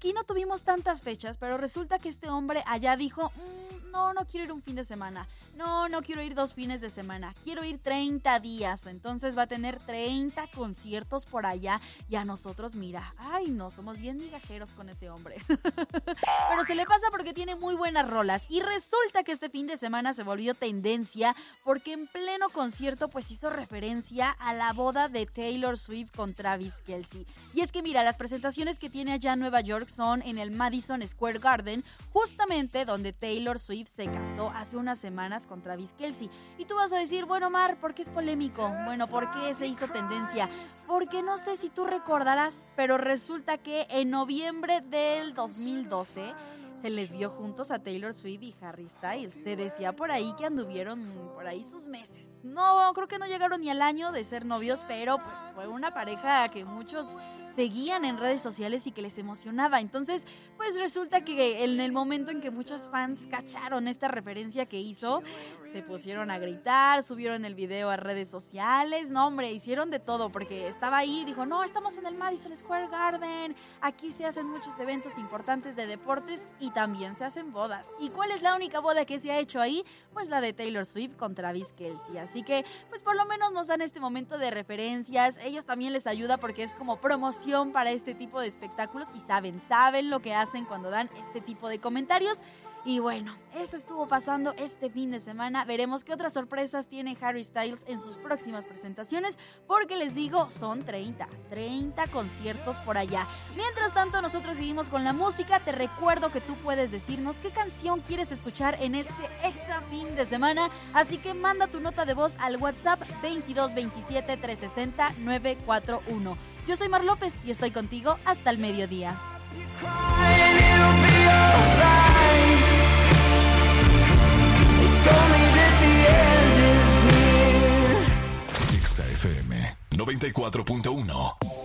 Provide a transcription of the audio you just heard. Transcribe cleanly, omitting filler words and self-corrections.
aquí no tuvimos tantas fechas, pero resulta que este hombre allá dijo, no quiero ir un fin de semana, no quiero ir 2 fines de semana, quiero ir 30 días, entonces va a tener 30 conciertos por allá y a nosotros, mira, no, somos bien migajeros con ese hombre. Pero se le pasa porque tiene muy buenas rolas y resulta que este fin de semana se volvió tendencia porque en pleno concierto pues hizo referencia a la boda de Taylor Swift con Travis Kelce. Y es que mira, las presentaciones que tiene allá en Nueva York son en el Madison Square Garden, justamente donde Taylor Swift se casó hace unas semanas con Travis Kelce. Y tú vas a decir, bueno, Mar, ¿por qué es polémico? Bueno, ¿por qué se hizo tendencia? Porque no sé si tú recordarás, pero resulta que en noviembre del 2012 se les vio juntos a Taylor Swift y Harry Styles. Se decía por ahí que anduvieron por ahí sus meses. No, creo que no llegaron ni al año de ser novios, pero pues fue una pareja que muchos seguían en redes sociales y que les emocionaba. Entonces, pues resulta que en el momento en que muchos fans cacharon esta referencia que hizo, se pusieron a gritar, subieron el video a redes sociales. No, hombre, hicieron de todo porque estaba ahí y dijo, no, estamos en el Madison Square Garden, aquí se hacen muchos eventos importantes de deportes y también se hacen bodas. ¿Y cuál es la única boda que se ha hecho ahí? Pues la de Taylor Swift con Travis Kelce. Así que, pues por lo menos nos dan este momento de referencias. Ellos también les ayuda porque es como promoción para este tipo de espectáculos y saben lo que hacen cuando dan este tipo de comentarios. Y bueno, eso estuvo pasando este fin de semana. Veremos qué otras sorpresas tiene Harry Styles en sus próximas presentaciones, porque les digo, son 30 conciertos por allá. Mientras tanto, nosotros seguimos con la música. Te recuerdo que tú puedes decirnos qué canción quieres escuchar en este exa fin de semana. Así que manda tu nota de voz al WhatsApp 2227 360 941. Yo soy Mar López y estoy contigo hasta el mediodía. Exa FM 94.1